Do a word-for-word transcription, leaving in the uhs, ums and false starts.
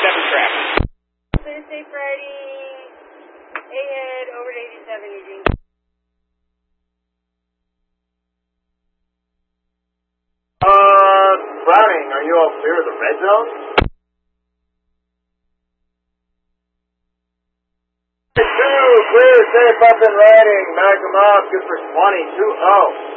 eighty-seven traffic. Clear safe riding, ahead, over to eighty-seven, Eugene. Uh, Browning, are you all clear of the red zone? Two, clear, safe, up and riding, Magnum off, good for twenty, two oh.